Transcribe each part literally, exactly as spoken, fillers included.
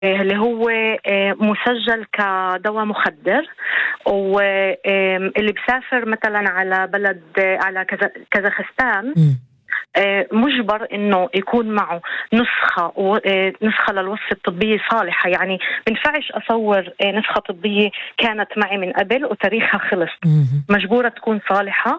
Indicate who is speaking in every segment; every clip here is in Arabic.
Speaker 1: اللي هو مسجل كدواء مخدر، واللي بسافر مثلا على بلد على كازاخستان مجبر انه يكون معه نسخه نسخه للوصفه الطبيه صالحه. يعني بنفعش اصور نسخه طبيه كانت معي من قبل وتاريخها خلص، مجبوره تكون صالحه.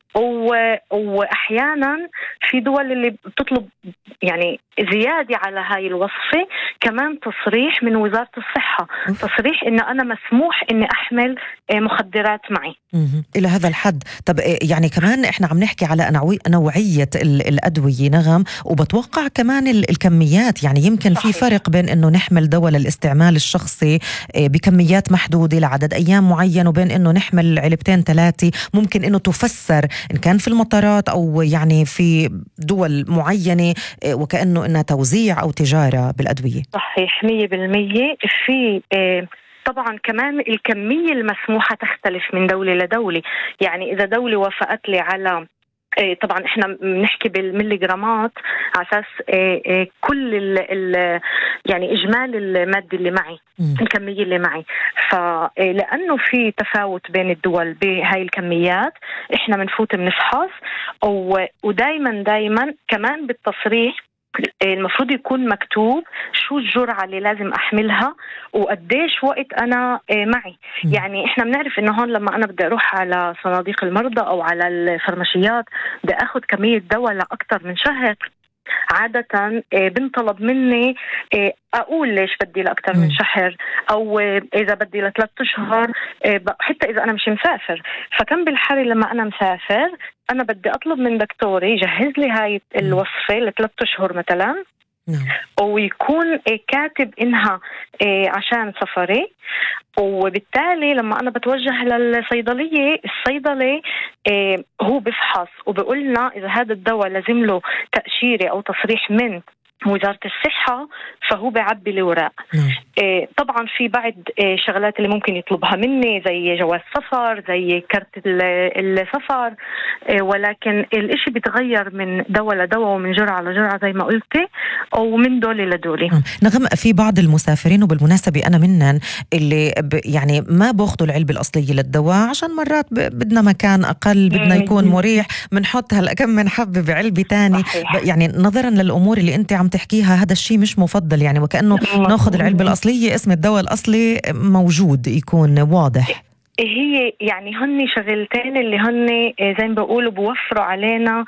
Speaker 1: واحيانا في دول اللي بتطلب يعني زياده على هاي الوصفه كمان تصريح من وزاره الصحه، تصريح ان انا مسموح اني احمل مخدرات معي.
Speaker 2: الى هذا الحد. طب يعني كمان احنا عم نحكي على نوعيه الادويه نغم، وبتوقع كمان الكميات. يعني يمكن صحيح. في فرق بين انه نحمل دواء للاستعمال الشخصي بكميات محدوده لعدد ايام معين، وبين انه نحمل علبتين ثلاثه ممكن انه تفسر ان كان في المطارات او يعني في دول معينه وكانه انها توزيع او تجاره بالادويه.
Speaker 1: صحيح مية بالمية. في طبعا كمان الكميه المسموحه تختلف من دوله لدوله. يعني اذا دوله وافقت لي على طبعا احنا بنحكي بالمليغرامات على اساس كل ال ال يعني اجمال الماده اللي معي، الكميه اللي معي. فلانه في تفاوت بين الدول بهاي الكميات احنا بنفوت بنفحص، ودائما دائما كمان بالتصريح المفروض يكون مكتوب شو الجرعة اللي لازم أحملها وقديش وقت أنا معي. يعني إحنا بنعرف إنه هون لما أنا بدي أروح على صناديق المرضى أو على الفرماشيات بدي أخذ كمية دواء لأكثر من شهر، عادة بنطلب مني أقول ليش بدي لأكثر من شهر، أو إذا بدي لثلاث أشهر، حتى إذا أنا مش مسافر. فكم بالحالة لما أنا مسافر أنا بدي أطلب من دكتوري يجهز لي هاي الوصفة لثلاث أشهر مثلا، ويكون كاتب إنها عشان سفري. وبالتالي لما أنا بتوجه للصيدلية، الصيدلي هو بفحص وبقولنا إذا هذا الدواء لازم له تأشيرة أو تصريح من وزارة الصحة فهو بيعبي لي وراء. إيه طبعا في بعض إيه شغلات اللي ممكن يطلبها مني زي جواز سفر، زي كارت السفر، إيه ولكن الاشي بيتغير من دواء لدواء ومن جرعة لجرعة زي ما قلتي، أو من دولة لدولة.
Speaker 2: نغم، في بعض المسافرين وبالمناسبة أنا منن اللي يعني ما بأخذوا العلبة الأصلية للدواء عشان مرات بدنا مكان أقل، بدنا يكون مريح، بنحط هلأ كم من حبة بعلبة تاني. يعني نظرا للأمور اللي أنت عم تحكيها هذا الشيء مش مفضل، يعني وكأنه ناخذ العلبة الأصلية، اسم الدواء الأصلي موجود يكون واضح.
Speaker 1: هي يعني هن شغلتين اللي هن زي ما بقولوا بوفروا علينا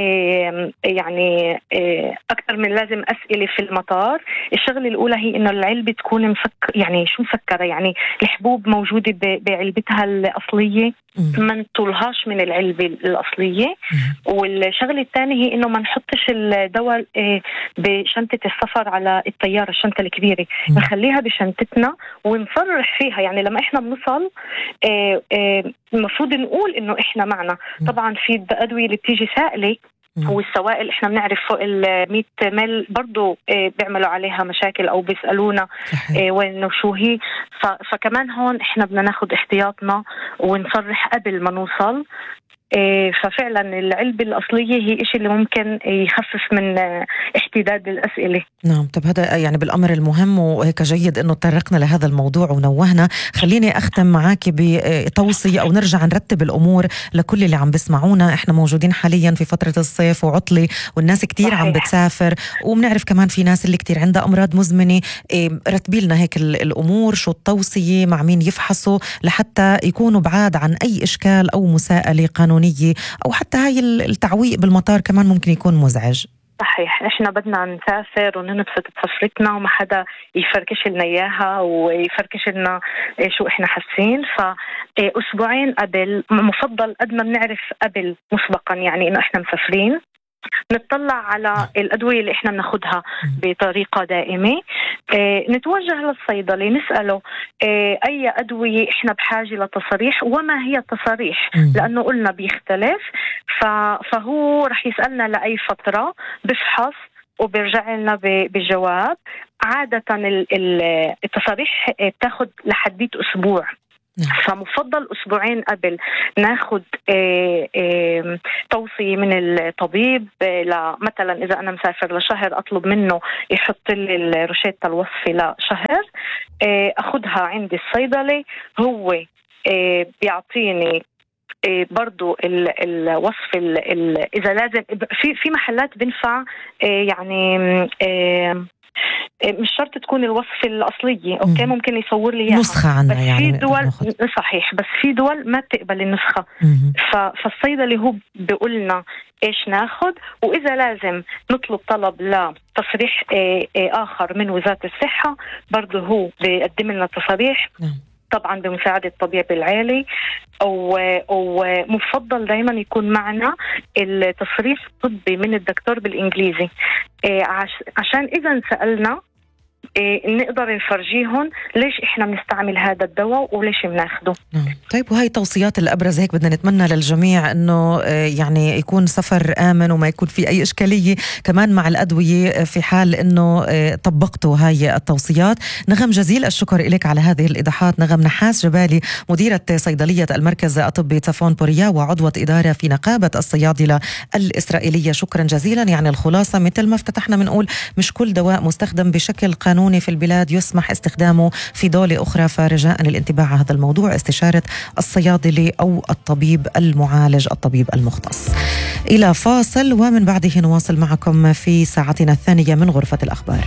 Speaker 1: يعني أكثر من لازم أسئلة في المطار. الشغلة الأولى هي إنه العلبة تكون مسكر، يعني شو مسكرة، يعني الحبوب موجودة بعلبتها الأصلية ما نطولهاش من العلبة الأصلية. والشغلة الثانية هي إنه ما نحطش الدواء بشنطة السفر على الطيارة، الشنطة الكبيرة، نخليها بشنطتنا ونصرح فيها. يعني لما إحنا بنصل المفروض نقول إنه إحنا معنا. طبعا في الأدوية اللي بتيجي سائلة والسوائل احنا بنعرف فوق المية مل برضو اه بيعملوا عليها مشاكل او بيسألونا اه وين وشو هي. فكمان هون احنا بدنا ناخد احتياطنا ونصرح قبل ما نوصل. اه ففعلا العلبة الأصلية هي إشي اللي ممكن يخفف من اه احتداد الأسئلة.
Speaker 2: نعم. طب هذا يعني بالأمر المهم، وهيك جيد إنه تطرقنا لهذا الموضوع ونوهنا. خليني أختم معاك بتوصية أو نرجع نرتب الأمور لكل اللي عم بسمعونا. إحنا موجودين حاليا في فترة الصيف وعطلة، والناس كتير صحيح. عم بتسافر، وبنعرف كمان في ناس اللي كتير عندها أمراض مزمنة. رتبي لنا هيك الأمور، شو التوصية، مع مين يفحصوا لحتى يكونوا بعاد عن أي إشكال أو مساءلة قانونية، أو حتى هاي التعويق بالمطار كمان ممكن يكون مزعج.
Speaker 1: صحيح، احنا بدنا نسافر وننبسط بسفرتنا وما حدا يفركش لنا اياها ويفركش لنا شو احنا حاسين. فاسبوعين قبل مفضل قد ما بنعرف قبل مسبقا يعني انه احنا مسافرين، نطلع على الأدوية اللي إحنا بناخدها بطريقة دائمة. اه نتوجه للصيدلي نسأله اه أي أدوية إحنا بحاجة لتصاريح وما هي التصاريح، لأنه قلنا بيختلف. فهو رح يسألنا لأي فترة، بفحص وبيرجع لنا بالجواب. عادة التصاريح بتاخد لحديت أسبوع فمفضل أسبوعين قبل ناخد اه اه توصية من الطبيب. اه مثلا إذا أنا مسافر لشهر أطلب منه يحط لي الروشتة الوصفة لشهر، اه أخدها عند الصيدلي، هو اه بيعطيني برضو الوصف ال ال إذا لازم في في محلات بنفع يعني مش شرط تكون الوصفة الأصلية، أوكي ممكن يصور لي إياها
Speaker 2: نسخة عنها،
Speaker 1: بس
Speaker 2: يعني
Speaker 1: في دول صحيح، بس في دول ما بتقبل النسخة. فالصيدلي هو بيقولنا إيش ناخد، وإذا لازم نطلب طلب لتصريح آخر من وزارة الصحة برضو هو بيقدم لنا تصريح طبعا بمساعدة الطبيب العالي، ومفضل دايما يكون معنا التصريح الطبي من الدكتور بالإنجليزي عشان إذا سألنا نقدر نفرجيهم ليش إحنا بنستعمل هذا الدواء وليش بناخده.
Speaker 2: طيب، وهي توصيات الأبرز هيك بدنا نتمنى للجميع أنه يعني يكون سفر آمن وما يكون في أي إشكالية كمان مع الأدوية في حال أنه طبقتوا هاي التوصيات. نغم، جزيل الشكر لك على هذه الإيضاحات. نغم نحاس جبالي، مديرة صيدلية المركز الطبي تافون بوريا وعضوة إدارة في نقابة الصيادلة الإسرائيلية، شكرا جزيلا. يعني الخلاصة مثل ما افتتحنا بنقول مش كل دواء مستخدم بشكل قانوني في البلاد يسمح استخدامه في دولة أخرى، فرجاء للانتباه على هذا الموضوع استشارة الصيادلي أو الطبيب المعالج، الطبيب المختص. إلى فاصل ومن بعده نواصل معكم في ساعتنا الثانية من غرفة الأخبار.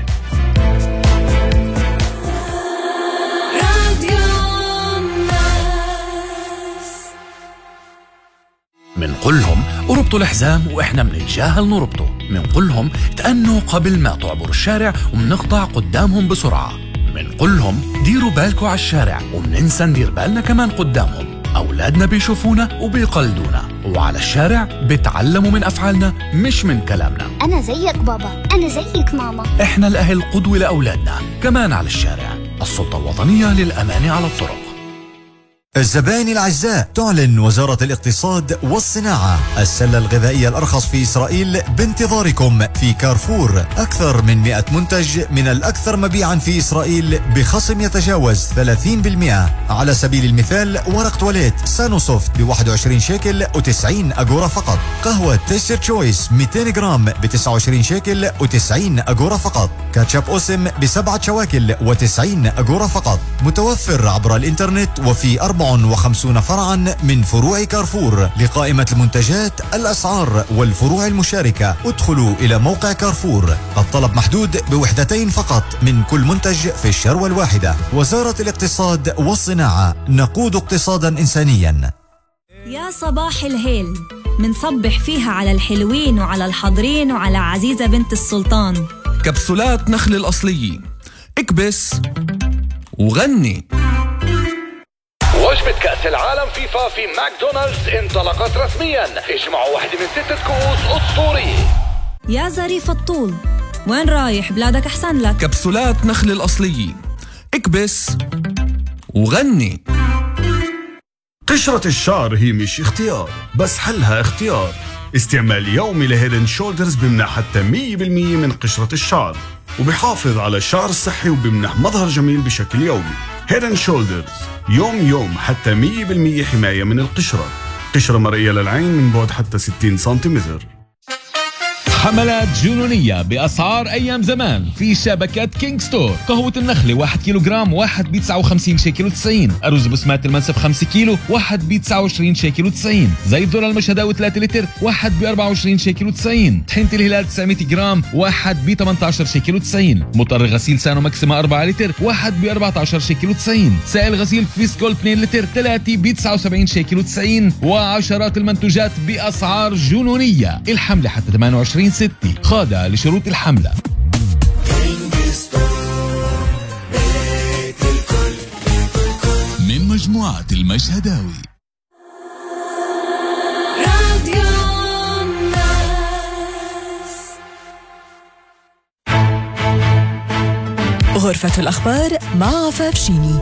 Speaker 3: منقولهم اربطوا الحزام واحنا منتجاهل نربطه، منقولهم تأنوا قبل ما تعبروا الشارع ومنقطع قدامهم بسرعة، منقولهم ديروا بالكوا على الشارع ومننسى ندير بالنا كمان قدامهم. أولادنا بيشوفونا وبيقلدونا، وعلى الشارع بيتعلموا من أفعالنا مش من كلامنا.
Speaker 4: أنا زيك بابا، أنا زيك ماما.
Speaker 3: إحنا الأهل قدوة لأولادنا كمان على الشارع. السلطة الوطنية للأمان على الطرق.
Speaker 5: الزبائن الأعزاء، تعلن وزارة الاقتصاد والصناعة السلة الغذائية الأرخص في إسرائيل بانتظاركم في كارفور. أكثر من مئة منتج من الأكثر مبيعا في إسرائيل بخصم يتجاوز ثلاثين بالمئة. على سبيل المثال ورق تواليت سانوسوفت ب واحد وعشرين شيكل وتسعين أجورة فقط. قهوة تيستر تشويس مئتين جرام ب تسعة وعشرين شيكل وتسعين أجورة فقط. كاتشاب أوسم بسبعة شواكل وتسعين أجورة فقط. متوفر عبر الإنترنت وفي أربعة وخمسين فرعا من فروع كارفور. لقائمة المنتجات، الأسعار والفروع المشاركة ادخلوا إلى موقع كارفور. الطلب محدود بوحدتين فقط من كل منتج في الشروة الواحدة. وزارة الاقتصاد والصناعة، نقود اقتصادا إنسانيا.
Speaker 6: يا صباح الهيل، منصبح فيها على الحلوين وعلى الحاضرين وعلى عزيزة بنت السلطان.
Speaker 7: كبسولات نخل الأصلية، اكبس وغني.
Speaker 8: وجبة كأس العالم فيفا في ماكدونالدز انطلقت رسميا. اجمعوا واحدة من ستة كؤوس أسطورية.
Speaker 6: يا ظريف الطول، وين رايح؟ بلادك أحسن لك.
Speaker 7: كبسولات نخل الأصلية، اكبس وغني.
Speaker 9: قشرة الشعر هي مش اختيار، بس حلها اختيار. استعمال يومي لهيدن شولدرز بمنح حتى مية بالمية من قشرة الشعر، وبيحافظ على الشعر الصحي وبمنح مظهر جميل بشكل يومي. هيدن شولدرز يوم يوم حتى مية بالمية حماية من القشرة. قشرة مرئية للعين من بعد حتى ستين سنتيمتر.
Speaker 10: حملات جنونية بأسعار أيام زمان في شبكة كينج ستور. قهوة النخلة واحد كيلو جرام واحد بتسعة وخمسين شيكل وتسعين. أرز بسمات المنسف خمسة كيلو واحد بتسعة وعشرين شيكل وتسعين. زيت ذرة المشهداوي ثلاثة لتر واحد بأربعة وعشرين شيكل وتسعين. طحينة الهلال تسعمية جرام واحد بثمانية عشر شيكل وتسعين. مطر غسيل سانو ماكسيما أربعة لتر واحد بأربعة عشر شيكل وتسعين. سائل غسيل فيسكول اثنين لتر ثلاثة بتسعة وسبعين شيكل وتسعين. وعشرات المنتوجات بأسعار جنونية. الحملة حتى ثمانية وعشرين ستة، خاضعة لشروط الحملة. من مجموعة المشهداوي. راديو الناس.
Speaker 11: غرفة الأخبار مع عفاف شيني.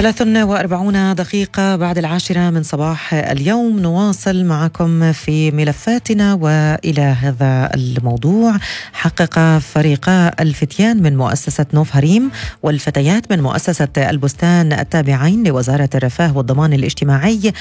Speaker 2: ثلاث وأربعون دقيقة بعد العاشرة من صباح اليوم، نواصل معكم في ملفاتنا. وإلى هذا الموضوع، حقق فريقا الفتيان من مؤسسة نوف هريم والفتيات من مؤسسة البستان التابعين لوزارة الرفاه والضمان الاجتماعي